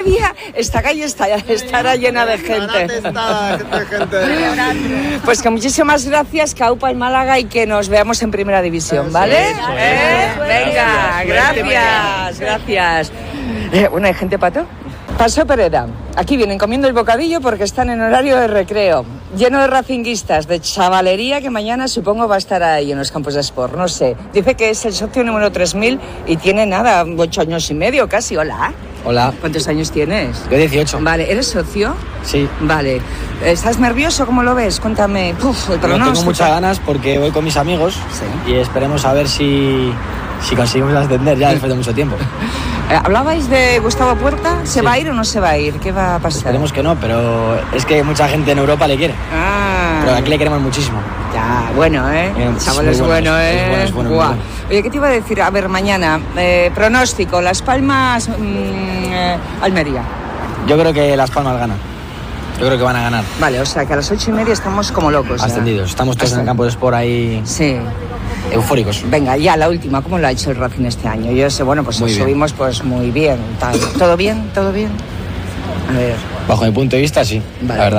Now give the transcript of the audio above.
día esta calle estará llena de gente. Pues que muchísimas gracias, que aupa en Málaga y que nos veamos en Primera División, ¿vale? Venga, gracias. Bueno, ¿hay gente, Pato? Paso Pereda. Aquí vienen comiendo el bocadillo porque están en horario de recreo. Lleno de racinguistas, de chavalería que mañana supongo va a estar ahí en los campos de sport. No sé. Dice que es el socio número 3000 y tiene nada, 8 años y medio casi. Hola. Hola. ¿Cuántos años tienes? Yo 18. Vale, ¿eres socio? Sí. Vale. ¿Estás nervioso? ¿Cómo lo ves? Cuéntame. El pronóstico. Tengo muchas ganas porque voy con mis amigos y esperemos a ver si conseguimos ascender ya después de mucho tiempo. ¿Hablabais de Gustavo Puerta? ¿Se va a ir o no se va a ir? ¿Qué va a pasar? Esperemos que no, pero es que mucha gente en Europa le quiere. Pero aquí le queremos muchísimo. Ya, bueno, El chaval es bueno, Es bueno. Oye, ¿qué te iba a decir? A ver, mañana, pronóstico, Las Palmas, Almería. Yo creo que Las Palmas gana. Yo creo que van a ganar. Vale, o sea que a las 8:30 estamos como locos. Ascendidos. Estamos todos en el campo de sport ahí. Sí. Eufóricos. Venga, ya la última, ¿cómo lo ha hecho el Racing este año? Yo sé, bueno, pues muy subimos pues muy bien. Tal. ¿Todo bien? ¿Todo bien? A ver. Bajo mi punto de vista, sí, vale. La verdad.